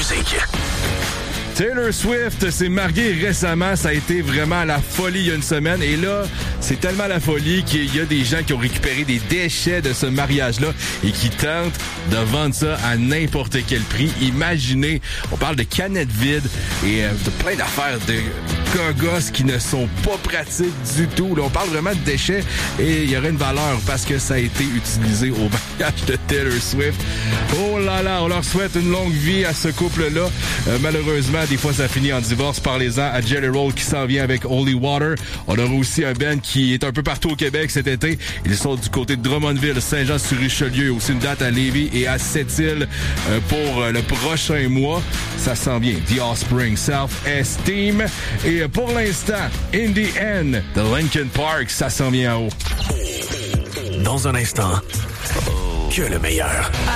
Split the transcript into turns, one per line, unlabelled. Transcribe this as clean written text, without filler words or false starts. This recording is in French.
musique.
Taylor Swift s'est mariée récemment. Ça a été vraiment la folie il y a une semaine. Et là, c'est tellement la folie qu'il y a des gens qui ont récupéré des déchets de ce mariage-là et qui tentent de vendre ça à n'importe quel prix. Imaginez, on parle de canettes vides et de plein d'affaires de gogos qui ne sont pas pratiques du tout. Là, on parle vraiment de déchets et il y aurait une valeur parce que ça a été utilisé au mariage de Taylor Swift. Oh là là, on leur souhaite une longue vie à ce couple-là. Malheureusement, des fois, ça finit en divorce. Parlez-en à Jelly Roll qui s'en vient avec Holy Water. On aura aussi un band qui est un peu partout au Québec cet été. Ils sont du côté de Drummondville, Saint-Jean-sur-Richelieu. Aussi une date à Lévis et à Sept-Îles pour le prochain mois. Ça s'en vient. The Offspring, Self-Esteem. Et pour l'instant, In the End de Linkin Park, ça s'en vient en haut.
Dans un instant, que le meilleur.